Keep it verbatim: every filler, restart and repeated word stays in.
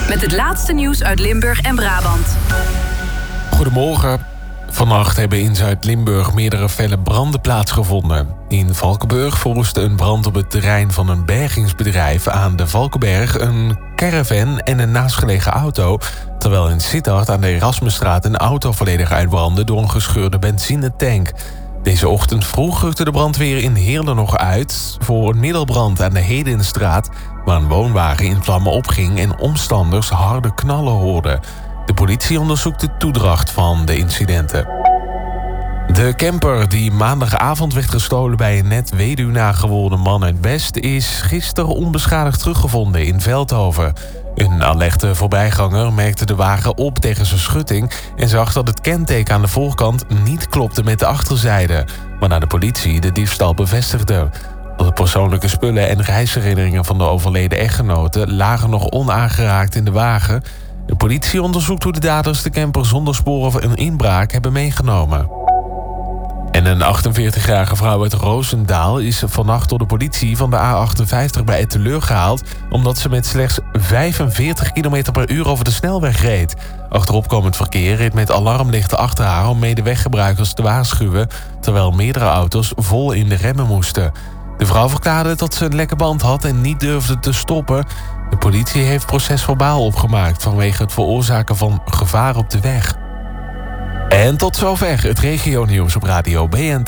met het laatste nieuws uit Limburg en Brabant. Goedemorgen. Vannacht hebben in Zuid-Limburg meerdere felle branden plaatsgevonden. In Valkenburg veroorzaakte een brand op het terrein van een bergingsbedrijf aan de Valkenberg een caravan en een naastgelegen auto, terwijl in Sittard aan de Erasmusstraat een auto volledig uitbrandde door een gescheurde benzinetank. Deze ochtend vroeg rukte de brandweer in Heerlen nog uit voor een middelbrand aan de Hedenstraat, waar een woonwagen in vlammen opging en omstanders harde knallen hoorden. De politie onderzoekt de toedracht van de incidenten. De camper die maandagavond werd gestolen bij een net weduwnaar geworden man uit Best is gisteren onbeschadigd teruggevonden in Veldhoven. Een alerte voorbijganger merkte de wagen op tegen zijn schutting en zag dat het kenteken aan de voorkant niet klopte met de achterzijde, waarna de politie de diefstal bevestigde. De persoonlijke spullen en reisherinneringen van de overleden echtgenote lagen nog onaangeraakt in de wagen. De politie onderzoekt hoe de daders de camper zonder sporen van een inbraak hebben meegenomen. En een achtenveertigjarige vrouw uit Roosendaal is vannacht door de politie van de A achtenvijftig bij Etteleur gehaald, omdat ze met slechts vijfenveertig kilometer per uur over de snelweg reed. Achteropkomend verkeer reed met alarmlichten achter haar om medeweggebruikers te waarschuwen, terwijl meerdere auto's vol in de remmen moesten. De vrouw verklaarde dat ze een lekke band had en niet durfde te stoppen. De politie heeft procesverbaal opgemaakt vanwege het veroorzaken van gevaar op de weg. En tot zover het regionieuws op Radio B N T.